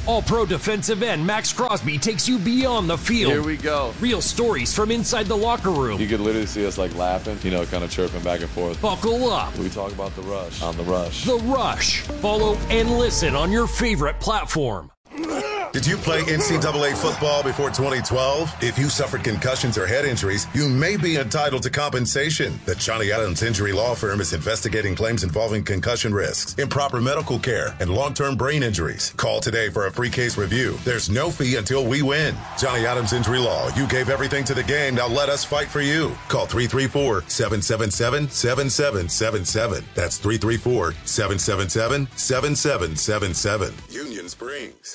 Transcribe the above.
All-Pro defensive end Max Crosby takes you beyond the field. Here we go. Real stories from inside the locker room. You could literally see us like laughing, kind of chirping back and forth. Buckle up. We talk about The Rush on The Rush. The Rush. Follow and listen on your favorite platform. Did you play NCAA football before 2012? If you suffered concussions or head injuries, you may be entitled to compensation. The Johnny Adams Injury Law Firm is investigating claims involving concussion risks, improper medical care, and long-term brain injuries. Call today for a free case review. There's no fee until we win. Johnny Adams Injury Law. You gave everything to the game. Now let us fight for you. Call 334-777-7777. That's 334-777-7777. Union Springs.